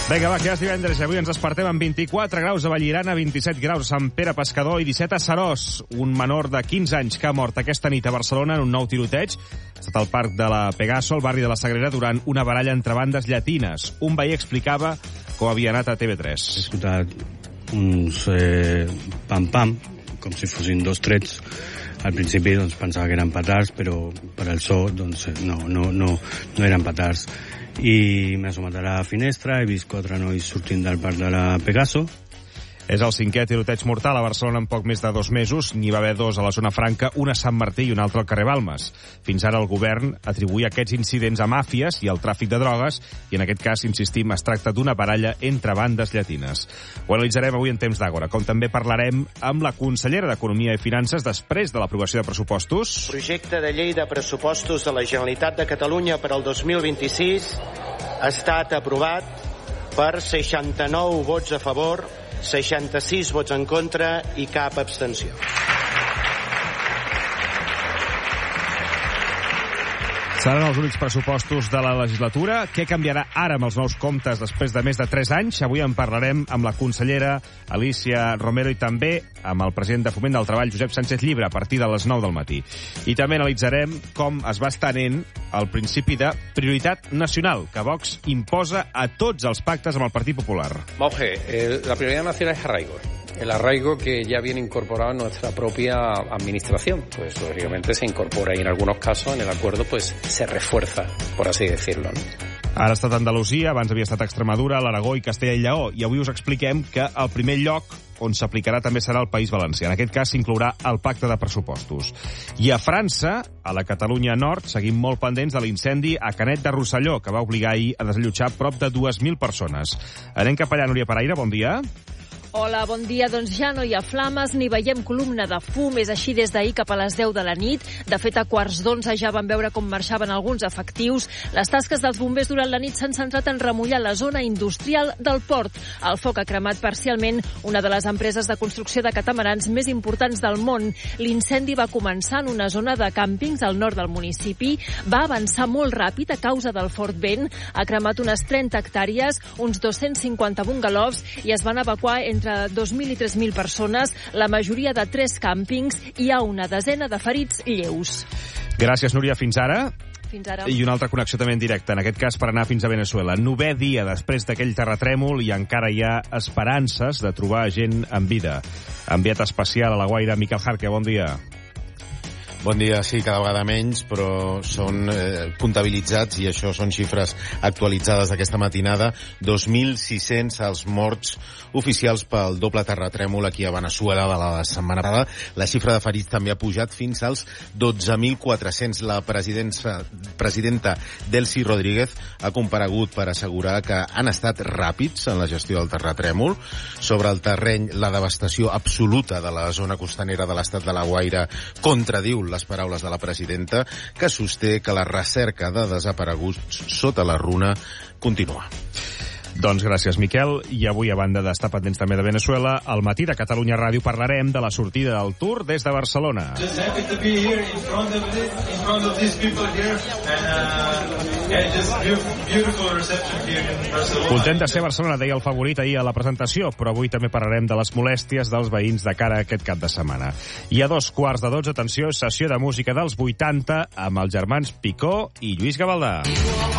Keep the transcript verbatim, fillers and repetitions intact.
Vinga, va, que ja és divendres i avui ens despertem amb vint-i-quatre graus a Vallirana, vint-i-set graus a Sant Pere Pescador i disset a Seròs. Un menor de quinze anys que ha mort aquesta nit a Barcelona en un nou tiroteig. Ha estat al parc de la Pegaso, al barri de la Sagrera, durant una baralla entre bandes llatines. Un veí explicava com havia anat a T V tres. He escoltat uns eh, pam-pam, com si fossin dos trets. Al principi doncs, pensava que eren petards, però per al so doncs, no, no, no, no eren petards. I m'he assomat a la finestra, he vist quatre nois sortint del parc de la Pegaso. És el cinquè tiroteig mortal a Barcelona en poc més de dos mesos. N'hi va haver dos a la zona franca, un a Sant Martí i un altre al carrer Balmes. Fins ara el govern atribuïa aquests incidents a màfies i al tràfic de drogues, i en aquest cas, insistim, es tracta d'una baralla entre bandes llatines. Ho analitzarem avui en Temps d'Àgora, com també parlarem amb la consellera d'Economia i Finances després de l'aprovació de pressupostos. El projecte de llei de pressupostos de la Generalitat de Catalunya per al dos mil vint-i-sis ha estat aprovat per seixanta-nou vots a favor, seixanta-sis vots en contra i cap abstenció. Seran els únics pressupostos de la legislatura. Què canviarà ara amb els nous comptes després de més de tres anys? Avui en parlarem amb la consellera Alícia Romero i també amb el president de Foment del Treball, Josep Sánchez Llibre, a partir de les nou del matí. I també analitzarem com es va estenent el principi de prioritat nacional que Vox imposa a tots els pactes amb el Partit Popular. Monge, eh, la prioridad nacional es arraigo. El arraigo que ya viene incorporado en nuestra propia administración, pues lógicamente se incorpora y en algunos casos en el acuerdo pues se refuerza, por así decirlo, ¿no? Ara ha estat Andalusia, abans havia estat Extremadura, l'Aragó i Castella i Lleó, i avui us expliquem que el primer lloc on s'aplicarà també serà el País Valencià. En aquest cas s'inclourà el pacte de pressupostos. I a França, a la Catalunya Nord, seguim molt pendents de l'incendi a Canet de Rosselló, que va obligar ahir a desallotjar prop de dues mil persones. Anem cap allà, Núria Paraire, bon dia. Hola, bon dia. Doncs ja no hi ha flames ni veiem columna de fum. És així des d'ahir cap a les deu de la nit. De fet, a quarts d'onze ja van veure com marxaven alguns efectius. Les tasques dels bombers durant la nit s'han centrat en remullar la zona industrial del port. El foc ha cremat parcialment una de les empreses de construcció de catamarans més importants del món. L'incendi va començar en una zona de càmpings al nord del municipi. Va avançar molt ràpid a causa del fort vent. Ha cremat unes trenta hectàrees, uns dos-cents cinquanta bungalows i es van evacuar entre entre dos mil i tres mil persones, la majoria de tres càmpings, i hi ha una desena de ferits lleus. Gràcies, Núria. Fins ara. Fins ara. I una altra connexió també en directe, en aquest cas per anar fins a Venezuela. Novè dia després d'aquell terratrèmol i encara hi ha esperances de trobar gent en vida. Enviat especial a la Guaira, Miquel Jarque, bon dia. Bon dia, sí, cada vegada menys, però són eh, comptabilitzats, i això són xifres actualitzades d'aquesta matinada, dos mil sis-cents els morts oficials pel doble terratrèmol aquí a Venezuela de la setmana passada. La xifra de ferits també ha pujat fins als dotze mil quatre-cents. La presidenta Delcy Rodríguez ha comparegut per assegurar que han estat ràpids en la gestió del terratrèmol. Sobre el terreny, la devastació absoluta de la zona costanera de l'estat de la Guaira contradiu les paraules de la presidenta, que sosté que la recerca de desapareguts sota la runa continua. Doncs gràcies, Miquel. I avui, a banda d'estar pendents també de Venezuela, al matí de Catalunya Ràdio parlarem de la sortida del Tour des de Barcelona. Content de ser a Barcelona, deia el favorit ahir a la presentació, però avui també parlarem de les molèsties dels veïns de cara a aquest cap de setmana. I a dos quarts de dotze, atenció, sessió de música dels vuitanta amb els germans Picó i Lluís Gavaldà.